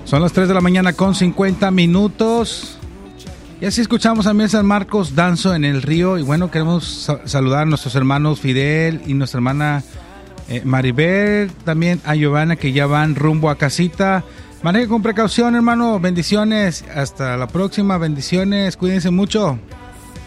Son las 3 de la mañana con 50 minutos. Y así escuchamos también San Marcos, Danzo en el Río. Y bueno, queremos saludar a nuestros hermanos Fidel y nuestra hermana Maribel. También a Giovanna, que ya van rumbo a casita. Maneje con precaución, hermano. Bendiciones. Hasta la próxima. Bendiciones. Cuídense mucho.